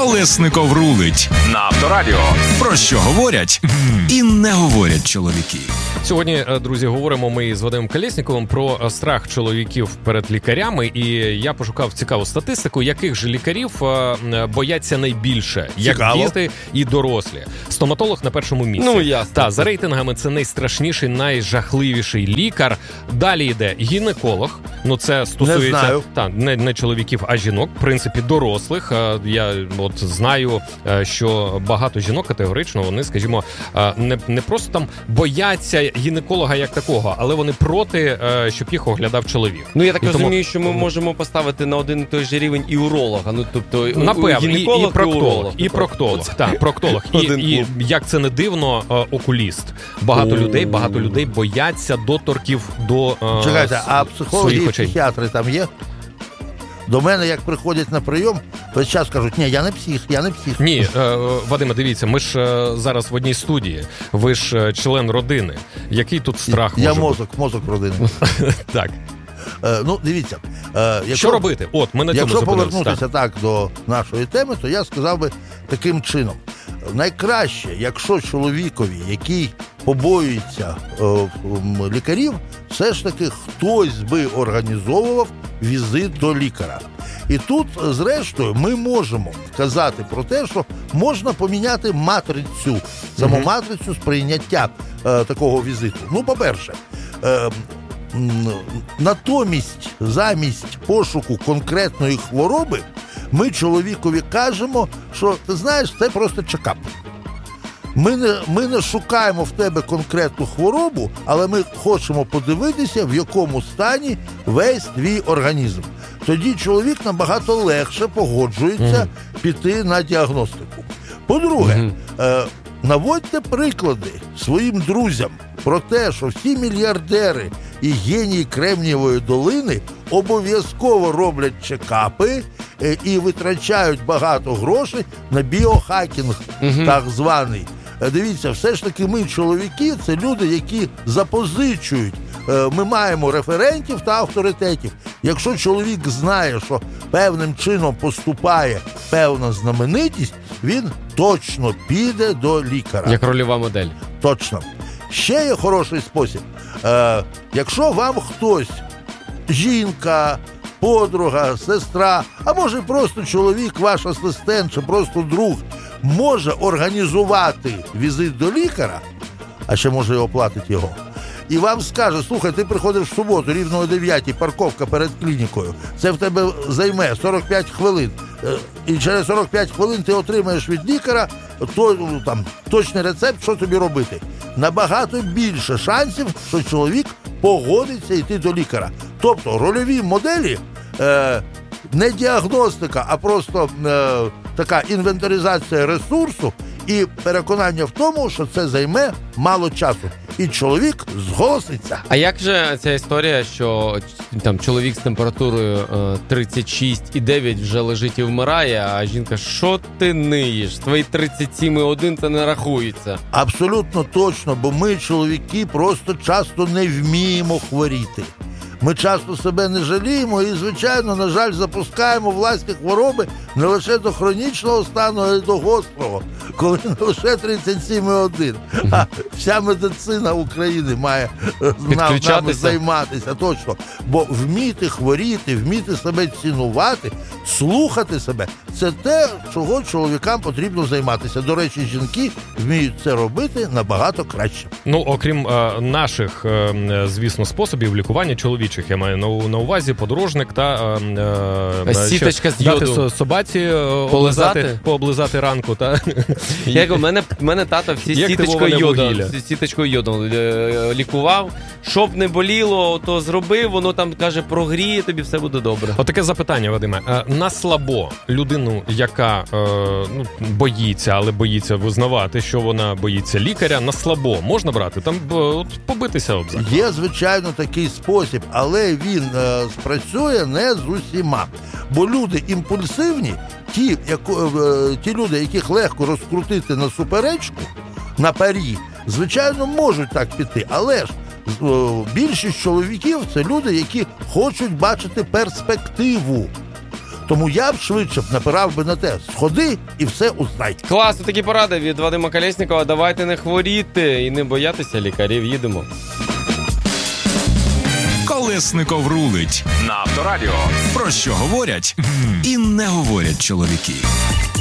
Колесников рулить на Авторадіо. Про що говорять і не говорять чоловіки. Сьогодні, друзі, говоримо ми з Вадимом Колєсніковим про страх чоловіків перед лікарями. І я пошукав цікаву статистику, яких же лікарів бояться найбільше. Як діти і дорослі. Стоматолог на першому місці. Ну, ясно. Та, за рейтингами це найстрашніший, найжахливіший лікар. Далі йде гінеколог. Ну, це стосується не чоловіків, а жінок. В принципі, дорослих. Я от знаю, що багато жінок категорично, вони, скажімо, не просто там бояться гінеколога як такого, але вони проти, щоб їх оглядав чоловік. Ну, я так розумію, що ми можемо поставити на один і той же рівень і уролога. Ну, тобто, напевно, гінеколог, і проктолог. Так, проктолог. І як це не дивно, окуліст. Багато людей бояться доторків до Чекайте, а психологи і психіатри там є? До мене, як приходять на прийом, весь час кажуть, ні, я не псих. Ні, Вадиме, дивіться, ми ж зараз в одній студії. Ви ж член родини. Який тут страх може бути? Я мозок родини. Так. Ну, дивіться. Що робити? От, ми на цьому якщо зупинилися. повернутися так до нашої теми, то я сказав би таким чином. Найкраще, якщо чоловікові, який побоюється лікарів, все ж таки хтось би організовував візит до лікаря. І тут, зрештою, ми можемо казати про те, що можна поміняти матрицю, саму матрицю сприйняття такого візиту. Ну, по-перше, замість пошуку конкретної хвороби, ми чоловікові кажемо, що, ти знаєш, це просто чекап. Ми не шукаємо в тебе конкретну хворобу, але ми хочемо подивитися, в якому стані весь твій організм. Тоді чоловік набагато легше погоджується піти на діагностику. По-друге, наводьте приклади своїм друзям про те, що всі мільярдери і генії Кремнієвої долини обов'язково роблять чекапи і витрачають багато грошей на біохакінг, так званий. Дивіться, все ж таки ми, чоловіки, це люди, які запозичують. Ми маємо референтів та авторитетів. Якщо чоловік знає, що певним чином поступає певна знаменитість, він точно піде до лікаря. Як рольова модель. Точно. Ще є хороший спосіб. Якщо вам хтось, жінка, подруга, сестра, а може просто чоловік, ваш асистент чи просто друг, може організувати візит до лікаря, а ще може і оплатити його, і вам скаже, слухай, ти приходиш в суботу, рівно о 9-й, парковка перед клінікою, це в тебе займе 45 хвилин, і через 45 хвилин ти отримаєш від лікаря точний рецепт, що тобі робити. Набагато більше шансів, що чоловік погодиться йти до лікаря. Тобто рольові моделі не діагностика, а просто така інвентаризація ресурсу і переконання в тому, що це займе мало часу. І чоловік зголоситься. А як же ця історія, що там чоловік з температурою 36,9 вже лежить і вмирає, а жінка, що ти ниєш? Твої 37,1 це не рахується. Абсолютно точно, бо ми, чоловіки, просто часто не вміємо хворіти. Ми часто себе не жаліємо і, звичайно, на жаль, запускаємо власні хвороби не лише до хронічного стану, а й до гострого, коли не лише 37,1. А вся медицина України має нами займатися, точно. Бо вміти хворіти, вміти себе цінувати, слухати себе – це те, чого чоловікам потрібно займатися. До речі, жінки вміють це робити набагато краще. Ну, окрім наших, звісно, способів лікування чоловічих, я маю на увазі подорожник та сіточка з йоду. Дати собаці пооблизати ранку. Та? Як у мене тато всі сіточкою йоду лікував. Щоб не боліло, то зробив, воно там, каже, прогріє, тобі все буде добре. Отаке запитання, Вадиме. На слабо людину, яка боїться, але боїться визнавати, що вона боїться лікаря, на слабо можна брати? Там побитися об заклад? Є, звичайно, такий спосіб, але він спрацює не з усіма. Бо люди імпульсивні, ті люди, яких легко розкрутити на суперечку, на парі, звичайно, можуть так піти, але ж більшість чоловіків – це люди, які хочуть бачити перспективу. Тому я б швидше напирав би на те. Сходи і все узнай. Клас, такі поради від Вадима Колєснікова. Давайте не хворіти і не боятися лікарів. Їдемо. Колєсніков рулить на Авторадіо. Про що говорять і не говорять чоловіки.